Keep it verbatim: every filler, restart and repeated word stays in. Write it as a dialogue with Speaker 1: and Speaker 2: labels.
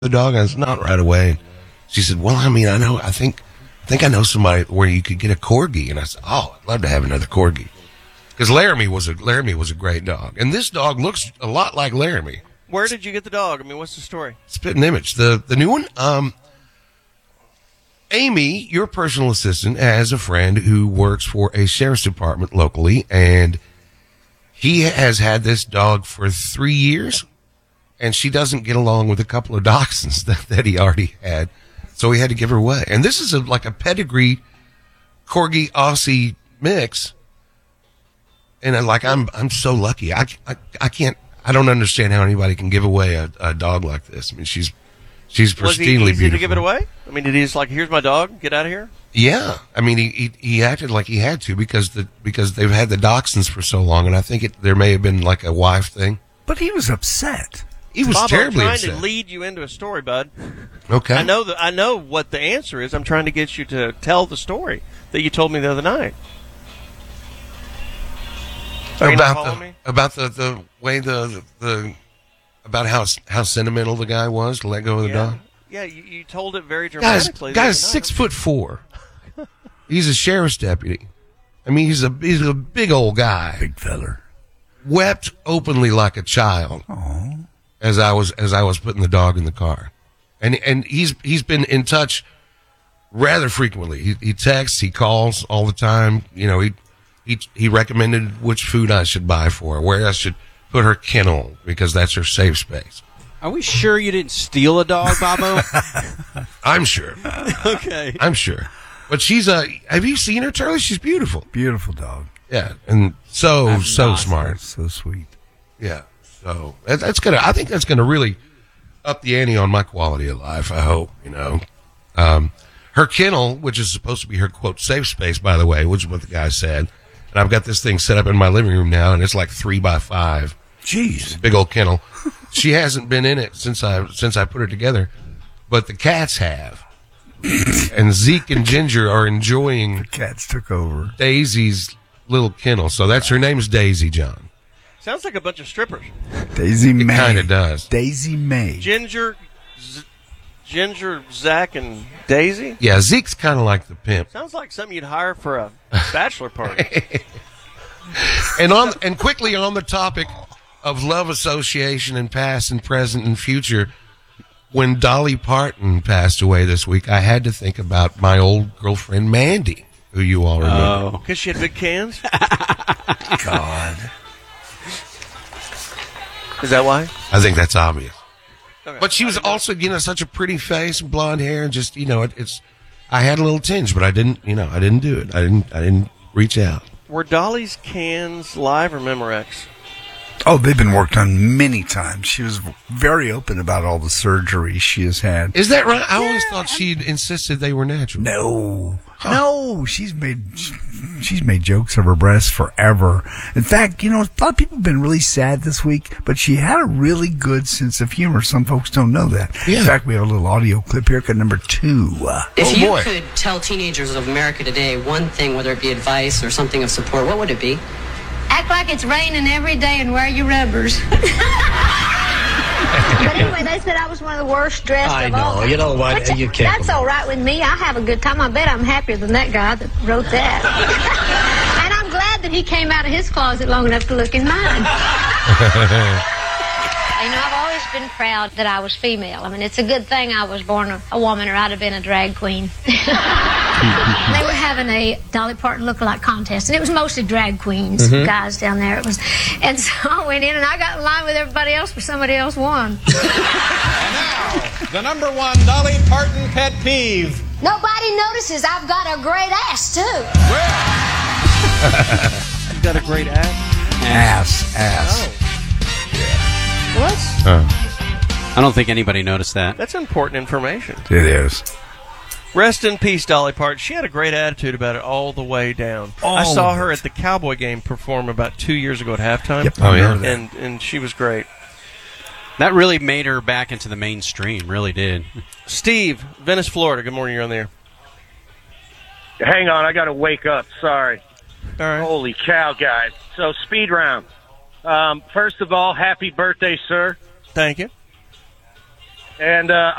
Speaker 1: the dog? I said, not right away. She said, well, I mean, I know, I think, I think I know somebody where you could get a corgi. And I said, oh, I'd love to have another corgi. Because Laramie was a, Laramie was a great dog. And this dog looks a lot like Laramie.
Speaker 2: Where did you get the dog? I mean, what's the story?
Speaker 1: Spitting Image. The, the new one, um, Amy, your personal assistant, has a friend who works for a sheriff's department locally, and he has had this dog for three years, and she doesn't get along with a couple of dachshunds that, that he already had, so he had to give her away. And this is a, like a pedigree Corgi Aussie mix, and I, like I'm I'm so lucky. I, I I can't. I don't understand how anybody can give away a, a dog like this. I mean, she's she's pristinely
Speaker 2: Was he easy
Speaker 1: beautiful.
Speaker 2: to give it away? I mean, did he just like, here's my dog, get out of here?
Speaker 1: Yeah, I mean, he, he he acted like he had to because the because they've had the dachshunds for so long, and I think it there may have been like a wife thing.
Speaker 3: But he was upset.
Speaker 1: He was
Speaker 2: Bob,
Speaker 1: terribly
Speaker 2: I'm trying
Speaker 1: upset.
Speaker 2: to lead you into a story, bud.
Speaker 1: Okay,
Speaker 2: I know that I know what the answer is. I'm trying to get you to tell the story that you told me the other night. Are you not
Speaker 1: about
Speaker 2: following
Speaker 1: the
Speaker 2: me?
Speaker 1: about the, the way the, the the about how how sentimental the guy was to let go of the
Speaker 2: yeah.
Speaker 1: dog.
Speaker 2: Yeah, you, you told it very
Speaker 1: Guy's
Speaker 2: dramatically. the
Speaker 1: guy's
Speaker 2: other
Speaker 1: six
Speaker 2: night.
Speaker 1: foot four. He's a sheriff's deputy. I mean, he's a he's a big old guy.
Speaker 3: Big feller.
Speaker 1: Wept openly like a child
Speaker 3: Oh.
Speaker 1: as I was as I was putting the dog in the car, and and he's he's been in touch rather frequently. He, he texts, he calls all the time. You know, he he he recommended which food I should buy for her, where I should put her kennel because that's her safe space.
Speaker 4: Are we sure you didn't steal a dog, Bobo?
Speaker 1: I'm sure.
Speaker 2: Okay.
Speaker 1: I'm sure. But she's a. Have you seen her, Charlie? She's beautiful.
Speaker 3: Beautiful dog.
Speaker 1: Yeah, and so
Speaker 4: I'm
Speaker 1: so
Speaker 4: not.
Speaker 1: smart.
Speaker 3: So sweet.
Speaker 1: Yeah. So that, that's gonna. I think that's gonna really up the ante on my quality of life. I hope you know. Um, her kennel, which is supposed to be her quote safe space, by the way, which is what the guy said. And I've got this thing set up in my living room now, and it's like three by five.
Speaker 3: Jeez.
Speaker 1: Big old kennel. She hasn't been in it since I since I put it together, but the cats have. And Zeke and Ginger are enjoying
Speaker 3: Cats took over.
Speaker 1: Daisy's little kennel. So that's her name's Daisy, John.
Speaker 2: Sounds like a bunch of strippers.
Speaker 3: Daisy May.
Speaker 1: Kind of does.
Speaker 3: Daisy May.
Speaker 2: Ginger, Z- Ginger, Zach, and Daisy?
Speaker 1: Yeah, Zeke's kind of like the pimp.
Speaker 2: Sounds like something you'd hire for a bachelor party.
Speaker 1: And on and quickly on the topic of love association and past and present and future, when Dolly Parton passed away this week, I had to think about my old girlfriend Mandy, who you all remember.
Speaker 2: Because she had big cans?
Speaker 3: God.
Speaker 2: Is that why?
Speaker 1: I think that's obvious.
Speaker 2: Okay.
Speaker 1: But she was also, you know, such a pretty face, blonde hair, and just, you know, it, it's. I had a little tinge, but I didn't, you know, I didn't do it. I didn't. I didn't reach out.
Speaker 2: Were Dolly's cans live or Memorex?
Speaker 3: Oh, they've been worked on many times. She was very open about all the surgery she has had.
Speaker 1: Is that right? I always thought she insisted they were natural.
Speaker 3: No, no, she's made she's made jokes of her breasts forever. In fact, you know, a lot of people have been really sad this week, but she had a really good sense of humor. Some folks don't know that.
Speaker 1: Yeah.
Speaker 3: In fact, we have a little audio clip here, cut number two. Uh,
Speaker 5: If
Speaker 1: Oh,
Speaker 5: you
Speaker 1: boy.
Speaker 5: could tell teenagers of America today one thing, whether it be advice or something of support, what would it be?
Speaker 6: Act like it's raining every day and wear your rubbers. But anyway, they said I was one of the worst dressed
Speaker 7: I
Speaker 6: of all.
Speaker 7: know. You know what?
Speaker 6: Which-
Speaker 7: You can't
Speaker 6: That's all right with me. I have a good time. I bet I'm happier than that guy that wrote that. And I'm glad that he came out of his closet long enough to look in mine. You know, I've always been proud that I was female. I mean, it's a good thing I was born a, a woman, or I'd have been a drag queen. They were having a Dolly Parton lookalike contest, and it was mostly drag queens, guys down there. It was, and so I went in, and I got in line with everybody else, but somebody else won.
Speaker 8: Now, the number one Dolly Parton pet peeve.
Speaker 6: Nobody notices I've got a great ass, too.
Speaker 2: You got a great ass?
Speaker 3: ass, ass.
Speaker 2: What?
Speaker 4: I don't think anybody noticed that.
Speaker 2: That's important information.
Speaker 3: It is.
Speaker 2: Rest in peace, Dolly Parton. She had a great attitude about it all the way down.
Speaker 3: All
Speaker 2: I saw
Speaker 3: of
Speaker 2: her
Speaker 3: it.
Speaker 2: at the Cowboy game perform about two years ago at halftime.
Speaker 3: Yep.
Speaker 1: Oh,
Speaker 3: I
Speaker 1: yeah.
Speaker 3: remember that.
Speaker 2: And and she was great.
Speaker 4: That really made her back into the mainstream, really did.
Speaker 2: Steve, Venice, Florida. Good morning. You're on the air.
Speaker 9: Hang on, I got to wake up. Sorry.
Speaker 2: All right.
Speaker 9: Holy cow, guys. So, speed round. Um, first of all, happy birthday, sir.
Speaker 2: Thank you.
Speaker 9: And uh,